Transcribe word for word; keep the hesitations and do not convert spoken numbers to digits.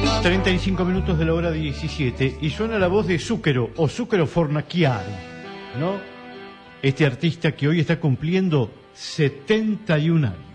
treinta y cinco minutos de la hora diecisiete y suena la voz de Zucchero o Zucchero Fornaciari, ¿no? Este artista que hoy está cumpliendo setenta y un años.